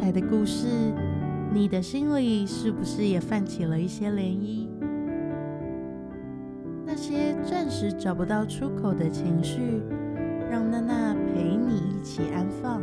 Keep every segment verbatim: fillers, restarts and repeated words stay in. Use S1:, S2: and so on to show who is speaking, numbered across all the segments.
S1: 彩的故事，你的心里是不是也泛起了一些涟漪？那些暂时找不到出口的情绪，让娜娜陪你一起安放。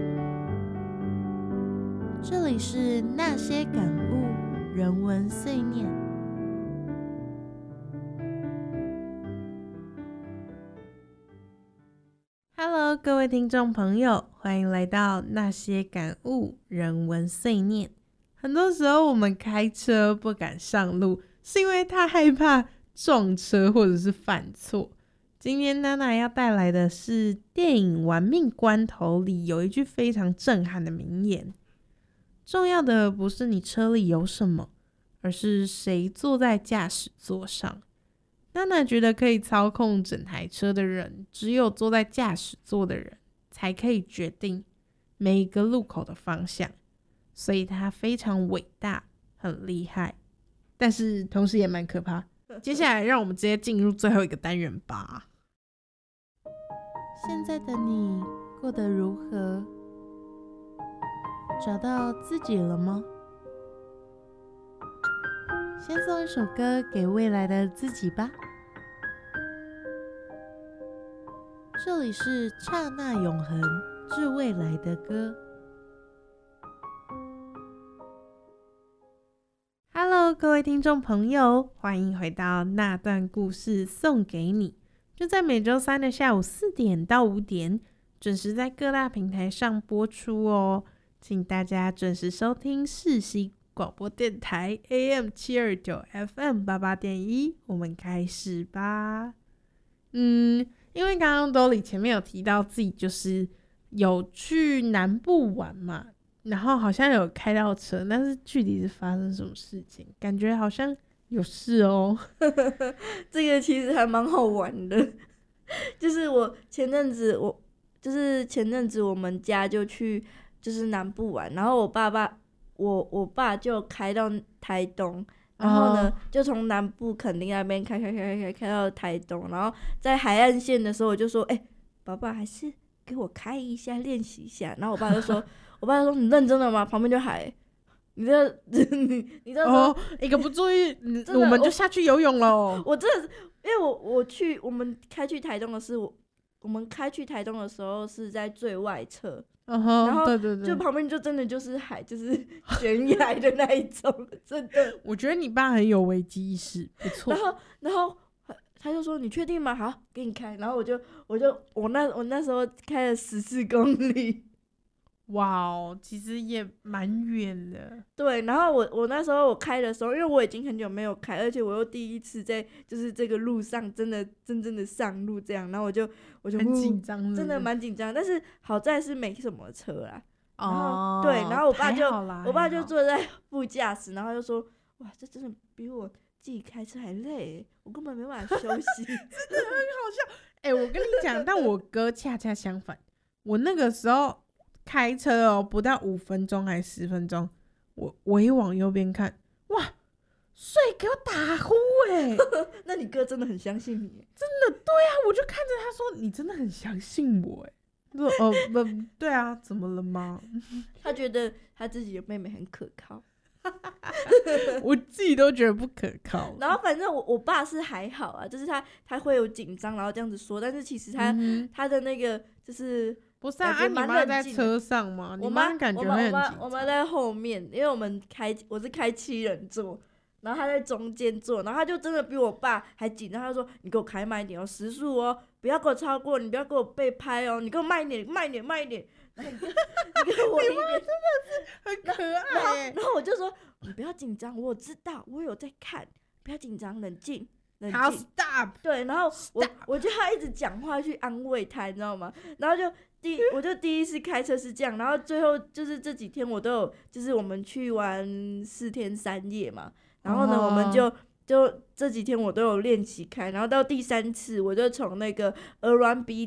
S1: 这里是那些感悟人文碎念。Hello， 各位听众朋友，欢迎来到那些感悟人文碎念。很多时候我们开车不敢上路，是因为太害怕撞车或者是犯错。今天娜娜要带来的是电影《玩命关头》里有一句非常震撼的名言：重要的不是你车里有什么，而是谁坐在驾驶座上。娜娜觉得可以操控整台车的人，只有坐在驾驶座的人才可以决定每一个路口的方向，所以她非常伟大，很厉害，但是同时也蛮可怕。接下来让我们直接进入最后一个单元吧。现在的你过得如何？找到自己了吗？先送一首歌给未来的自己吧。这里是刹那永恒致未来的歌。Hello， 各位听众朋友，欢迎回到那段故事送给你，就在每周三的下午四点到五点，准时在各大平台上播出哦。请大家准时收听世新广播电台 A M 七二九 F M 八八点一，我们开始吧。嗯，因为刚刚Dolly前面有提到自己就是有去南部玩嘛，然后好像有开到车，但是具体是发生什么事情，感觉好像有事哦。
S2: 这个其实还蛮好玩的，就是我前阵子我就是前阵子我们家就去就是南部玩，然后我爸爸我我爸就开到台东，然后呢、oh. 就从南部垦丁那边开开开开开到台东，然后在海岸线的时候我就说，哎、欸，爸爸还是给我开一下练习一下，然后我爸就说我爸就说你认真的吗？旁边就海，你这你你这哦、oh,
S1: 一个不注意我们就下去游泳了。
S2: 我, 我真的因为我我去我们开去台东的是我我们开去台东的时候是在最外侧。
S1: Uh-huh,
S2: 然后
S1: 对对对，
S2: 就旁边就真的就是海，就是悬崖的那一种，真的。
S1: 我觉得你爸很有危机意识，不错。
S2: 然后，然后他就说：“你确定吗？好，给你开。”然后我就，我就，我那我那时候开了十四公里，
S1: 哇哦，其实也蛮远的。
S2: 对，然后我我那时候我开的时候，因为我已经很久没有开，而且我又第一次在就是这个路上真的真正的上路这样，然后我就我就
S1: 很紧张，
S2: 真的蛮紧张，但是好在是没什么车啦。
S1: 哦，
S2: 对，然后我爸就我爸就
S1: 坐
S2: 坐在副驾驶，然后就说：“哇，这真的比我自己开车还累，我根本没办法休息。”真
S1: 的很好笑。哎、欸，我跟你讲，但我哥恰恰相反，我那个时候开车哦，不到五分钟还十分钟，我我一往右边看，哇，水给我打呼哎、欸！
S2: 那你哥真的很相信你，
S1: 真的对啊，我就看着他说：“你真的很相信我哎。”说哦不对啊，怎么了吗？
S2: 他觉得他自己的妹妹很可靠，
S1: 我自己都觉得不可靠。
S2: 然后反正我我爸是还好啊，就是他他会有紧张，然后这样子说，但是其实他、嗯、他的那个就是
S1: 不是啊，啊你妈在车上吗？
S2: 我妈
S1: 感觉会很紧张。
S2: 我妈在后面，因为我们开我是开七人座。然后他在中间坐，然后他就真的比我爸还紧张，他就说：“你给我开慢一点哦，时速哦，不要给我超过，你不要给我被拍哦，你给我慢一点，慢一点，慢一点。”然后你, 你给我一点，
S1: 你妈真的是很可爱。
S2: 然后，然后我就说：“你不要紧张，我知道，我有在看，不要紧张，冷静，冷静。”
S1: 好 ，stop。
S2: 对，然后我我就他一直讲话去安慰他，你知道吗？然后就第我就第一次开车是这样，然后最后就是这几天我都有，就是我们去玩四天三夜嘛。然后呢， oh. 我们就就这几天我都有练习开，然后到第三次我就从那个鹅銮鼻